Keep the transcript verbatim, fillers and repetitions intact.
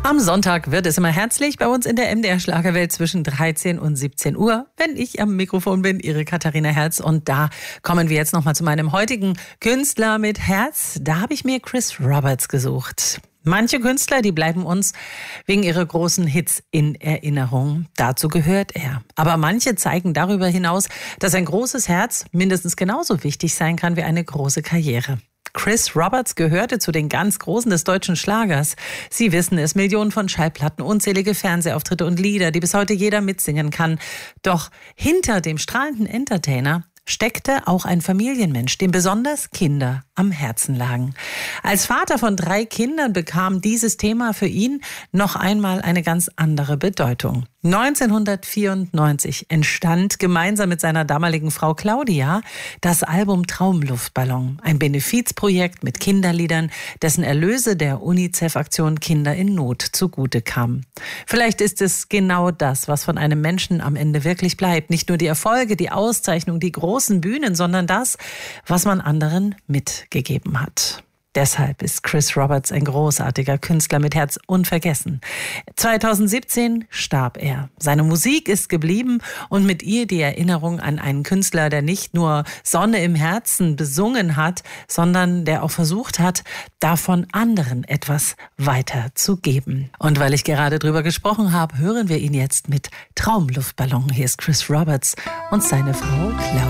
Am Sonntag wird es immer herzlich bei uns in der M D R Schlagerwelt zwischen dreizehn und siebzehn Uhr, wenn ich am Mikrofon bin, Ihre Katharina Herz. Und da kommen wir jetzt nochmal zu meinem heutigen Künstler mit Herz. Da habe ich mir Chris Roberts gesucht. Manche Künstler, die bleiben uns wegen ihrer großen Hits in Erinnerung. Dazu gehört er. Aber manche zeigen darüber hinaus, dass ein großes Herz mindestens genauso wichtig sein kann wie eine große Karriere. Chris Roberts gehörte zu den ganz Großen des deutschen Schlagers. Sie wissen es, Millionen von Schallplatten, unzählige Fernsehauftritte und Lieder, die bis heute jeder mitsingen kann. Doch hinter dem strahlenden Entertainer steckte auch ein Familienmensch, dem besonders Kinder am Herzen lagen. Als Vater von drei Kindern bekam dieses Thema für ihn noch einmal eine ganz andere Bedeutung. neunzehnhundertvierundneunzig entstand gemeinsam mit seiner damaligen Frau Claudia das Album Traumluftballon, ein Benefizprojekt mit Kinderliedern, dessen Erlöse der UNICEF-Aktion Kinder in Not zugute kamen. Vielleicht ist es genau das, was von einem Menschen am Ende wirklich bleibt. Nicht nur die Erfolge, die Auszeichnung, die großen Bühnen, sondern das, was man anderen mitgegeben hat. Deshalb ist Chris Roberts ein großartiger Künstler mit Herz unvergessen. zweitausendsiebzehn starb er. Seine Musik ist geblieben und mit ihr die Erinnerung an einen Künstler, der nicht nur Sonne im Herzen besungen hat, sondern der auch versucht hat, davon anderen etwas weiterzugeben. Und weil ich gerade drüber gesprochen habe, hören wir ihn jetzt mit Traumluftballon. Hier ist Chris Roberts und seine Frau Claudia.